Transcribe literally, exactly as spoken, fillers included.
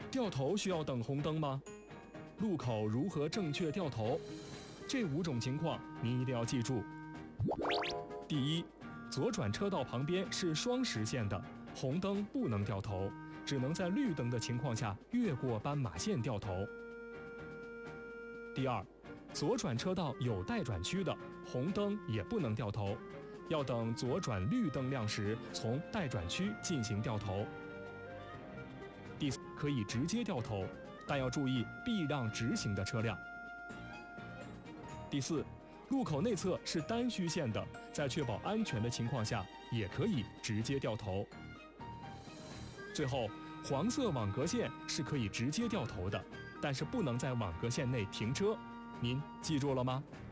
掉头需要等红灯吗？路口如何正确掉头？这五种情况您一定要记住。第一，左转车道旁边是双实线的，红灯不能掉头，只能在绿灯的情况下越过斑马线掉头。第二，左转车道有待转区的，红灯也不能掉头，要等左转绿灯亮时从待转区进行掉头。第四，可以直接掉头，但要注意避让直行的车辆。第四，路口内侧是单虚线的，在确保安全的情况下也可以直接掉头。最后，黄色网格线是可以直接掉头的，但是不能在网格线内停车，您记住了吗？